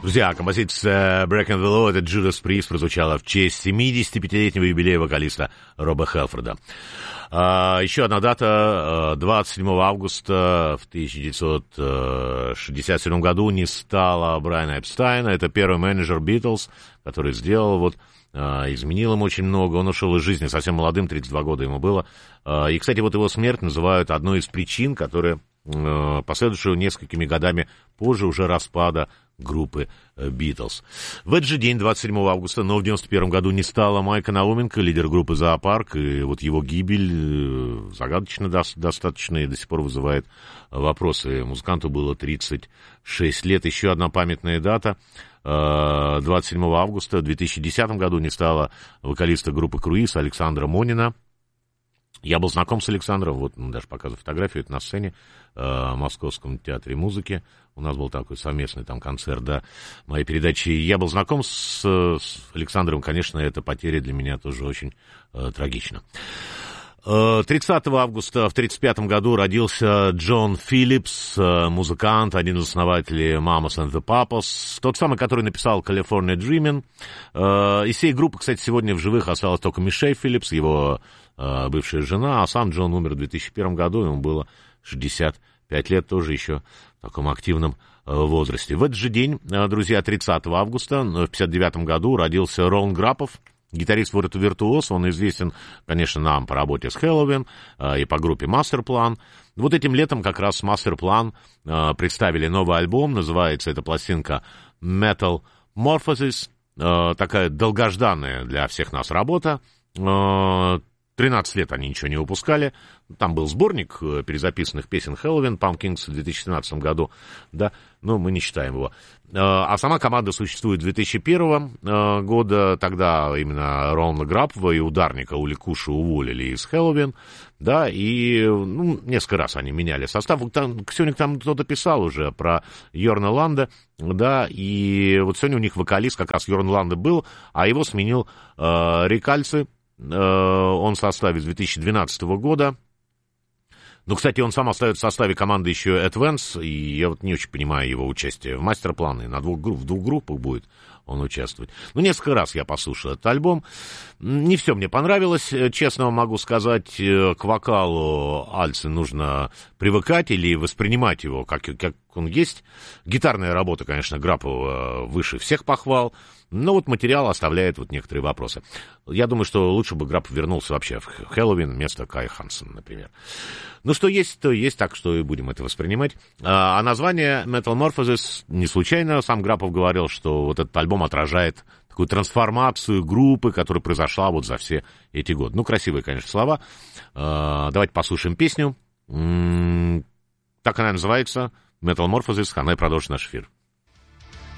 Друзья, композиция Breaking the Law, это Judas Priest, прозвучала в честь 75-летнего юбилея вокалиста Роба Хелфорда. Еще одна дата, 27 августа в 1967 году не стало Брайана Эпстайна. Это первый менеджер Beatles, который сделал изменил им очень много. Он ушел из жизни совсем молодым, 32 года ему было. И, кстати, его смерть называют одной из причин, которые последующего несколькими годами позже уже распада группы Beatles. В этот же день, 27 августа, но в 91 году не стало Майка Науменко, лидер группы «Зоопарк», и его гибель загадочно достаточно и до сих пор вызывает вопросы. Музыканту было 36 лет. Еще одна памятная дата. 27 августа в 2010 году не стало вокалиста группы «Круиз» Александра Монина. Я был знаком с Александром, даже показываю фотографию, это на сцене в Московском театре музыки. У нас был такой совместный там концерт, моей передачи. Я был знаком с Александром, конечно, эта потеря для меня тоже очень трагична. 30 августа в 1935 году родился Джон Филлипс, музыкант, один из основателей Mamas and the Papas, тот самый, который написал California Dreamin'. Из всей группы, кстати, сегодня в живых осталась только Мишель Филлипс, его бывшая жена, а сам Джон умер в 2001 году, ему было 65 лет, тоже еще в таком активном возрасте. В этот же день, друзья, 30 августа в 1959 году родился Рон Грапов, гитарист-виртуоз, он известен, конечно, нам по работе с Хэллоуин и по группе Masterplan. Этим летом как раз Masterplan представили новый альбом, называется эта пластинка Metal Morphosis, такая долгожданная для всех нас работа. 13 лет они ничего не выпускали. Там был сборник перезаписанных песен Хэллоуин, Pumpkins в 2017 году, но мы не считаем его. А сама команда существует с 2001 года, тогда именно Рона Грапова и ударника Ули Куша уволили из Хэллоуин, и несколько раз они меняли состав. Сегодня там кто-то писал уже про Йорна Ланда, и сегодня у них вокалист как раз Йорн Ланда был, а его сменил Рикальци. Он в составе с 2012 года. Кстати, он сам остается в составе команды еще Advance, и я не очень понимаю его участие в Masterplan, в двух группах будет он участвовать. Несколько раз я послушал этот альбом. Не все мне понравилось, честно вам могу сказать. К вокалу Альцы нужно привыкать или воспринимать его, как он есть. Гитарная работа, конечно, Грапова выше всех похвал. Но материал оставляет некоторые вопросы. Я думаю, что лучше бы Грапов вернулся вообще в Хэллоуин вместо Кая Хансена, например. Что есть, то есть, так что и будем это воспринимать. А название Metamorphosis не случайно. Сам Грапов говорил, что этот альбом отражает такую трансформацию группы, которая произошла за все эти годы. Красивые, конечно, слова. Давайте послушаем песню. Так она называется, Metamorphosis. Она и продолжит наш эфир.